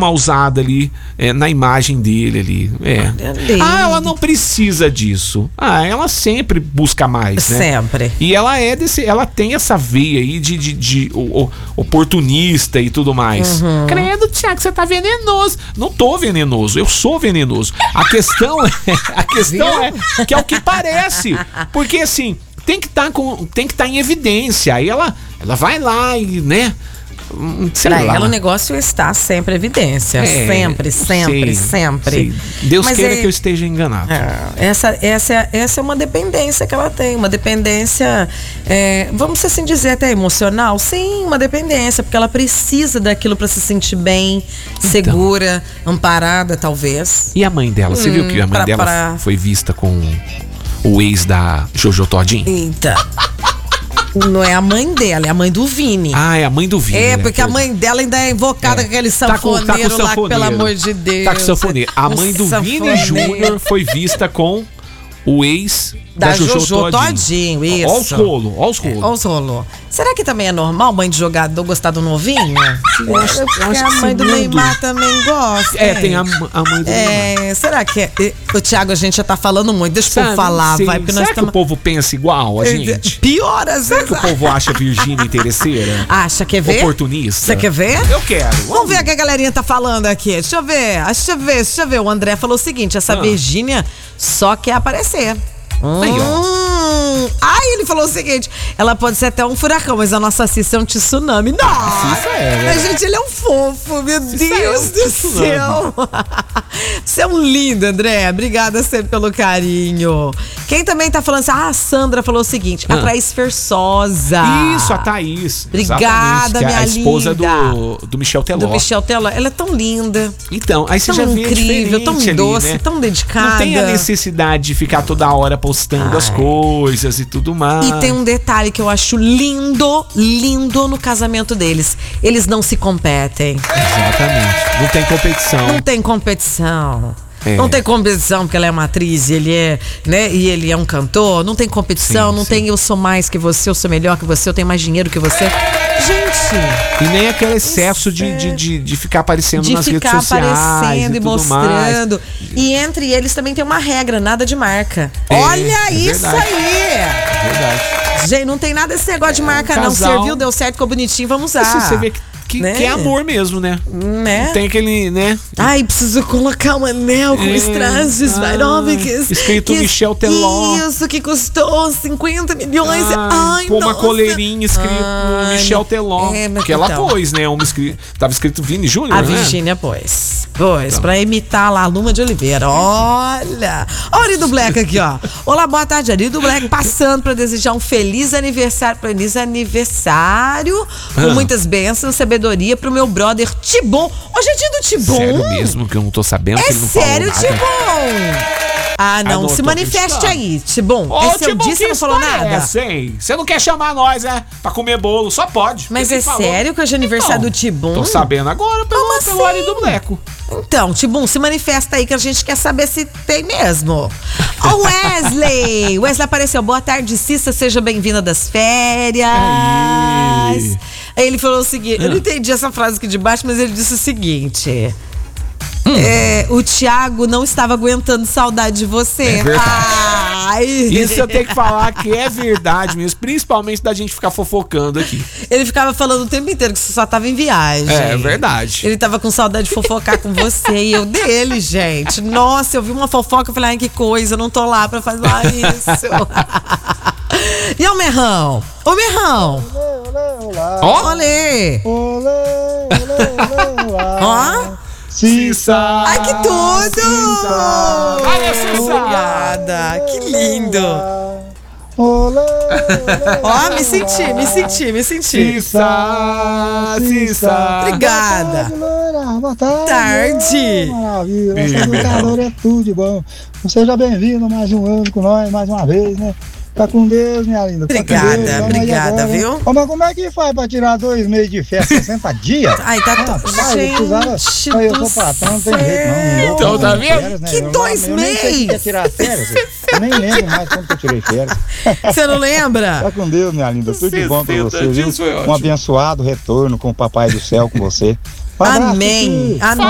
Sempre. E ela tem essa veia aí de oportunista e tudo mais. Credo, Thiago, você tá venenoso. Não tô venenoso, eu sou venenoso. A questão é que é o que parece. Porque assim, tem que estar em evidência. Aí ela vai lá e, né? Pra ela o negócio está sempre em evidência. Sempre. Sei. Deus queira que eu esteja enganado. Essa é uma dependência que ela tem. Uma dependência, vamos assim dizer, até emocional. Sim, uma dependência, porque ela precisa daquilo para se sentir bem, segura, amparada, talvez. E a mãe dela? Você viu que a mãe dela foi vista com o ex da Jojo Todinho? Eita. Não é a mãe dela, é a mãe do Vini. É a mãe do Vini. Porque a mãe dela ainda é invocada com aquele sanfoneiro lá, pelo amor de Deus. Tá com sanfoneiro. A mãe do Vini Júnior foi vista com o ex da Jojo Todinho. Isso. Ó os rolos. Será que também é normal mãe de jogador gostar do novinho? Eu acho que a mãe do Neymar também gosta. Tem a mãe do Neymar. Será que o Thiago, a gente já tá falando muito. Deixa eu falar, vai. Porque será que o povo pensa igual a gente? Pior às vezes. Será que o povo acha Virgínia interesseira? Acha, quer ver? Oportunista? Você quer ver? Eu quero. Vamos ver o que a galerinha tá falando aqui. Deixa eu ver. O André falou o seguinte: essa Virgínia só quer aparecer. Ele falou o seguinte: ela pode ser até um furacão, mas a nossa Cissa é um tsunami. Nossa, mas gente, ele é um fofo, meu Deus do céu. Você é um lindo, André. Obrigada sempre pelo carinho. Quem também tá falando assim? A Sandra falou o seguinte: a Thaís Versosa. Isso, a Thaís. Obrigada, minha linda. A esposa do Michel Teló. Do Michel Teló. Ela é tão linda. Então, aí você já vê incrível, tão doce, ali, né? Tão dedicada. Não tem a necessidade de ficar toda hora postando as coisas e tudo mais. E tem um detalhe que eu acho lindo no casamento deles. Eles não se competem. Exatamente. Não tem competição. Não tem competição porque ela é uma atriz e ele é, né? E ele é um cantor. Não tem competição, não tem eu sou mais que você, eu sou melhor que você, eu tenho mais dinheiro que você. Gente! E nem aquele excesso de ficar aparecendo nas redes sociais. De ficar aparecendo e mostrando. Mais. E entre eles também tem uma regra, nada de marca. Olha isso aí! É verdade. Gente, não tem nada desse negócio de marca, não. Serviu, deu certo, ficou bonitinho, vamos usar. Você vê que é amor mesmo, né? Não tem aquele, né? Preciso colocar um anel com strass Swarovski. Escrito Michel Teló. Isso, que custou 50 milhões. Com uma coleirinha escrito Michel Teló. Que ela pôs, né? Tava escrito Vini Júnior, A Virgínia pôs, pra imitar lá a Luma de Oliveira. Olha o Arido Black aqui, ó. Olá, boa tarde, Arido Black. Passando pra desejar um feliz aniversário. Com muitas bênçãos, sabedoria pro meu brother Tibon. Hoje é dia do Tibon. Sério mesmo que eu não tô sabendo que ele não falou nada. Tibon. Não, se manifeste aí, Tibon. Esse é o dia que você não falou nada. Você não quer chamar nós, né? Pra comer bolo, só pode. Mas sério que hoje é aniversário do Tibon? Tô sabendo agora pelo Arido Bleco. Então, Tibum, se manifesta aí que a gente quer saber se tem mesmo. O Wesley apareceu. Boa tarde, Cissa, seja bem-vinda das férias. Aí ele falou o seguinte, eu não entendi essa frase aqui de baixo, mas ele disse o seguinte: o Thiago não estava aguentando saudade de você. É verdade. Isso eu tenho que falar que é verdade mesmo, principalmente da gente ficar fofocando aqui. Ele ficava falando o tempo inteiro que você só tava em viagem. É verdade. Ele tava com saudade de fofocar com você e eu dele, gente. Nossa, eu vi uma fofoca e falei, ai, que coisa, eu não tô lá pra fazer isso. E o Merrão? Ô, Merrão! Olê! Ó! Cissa! Ai, que tudo! Olha, Cissa! Obrigada! Que lindo! Ó, me senti. Cissa! Obrigada! Boa tarde! Maravilha! Nossa educadora é tudo de bom. Seja bem-vindo mais um ano com nós, mais uma vez, né? Tá com Deus, minha linda. Obrigada, viu? Mas como é que faz pra tirar 2 meses de festa, 60 dias? Ai, tá gente, eu sou patrão, não tem jeito não. Então, tá vendo? Férias, né? Que 2 meses? Eu tirar férias. Eu nem lembro mais quando que eu tirei férias. Você não lembra? Tá com Deus, minha linda. Tudo de bom pra você, viu? Um abençoado retorno com o Papai do Céu com você. Amém.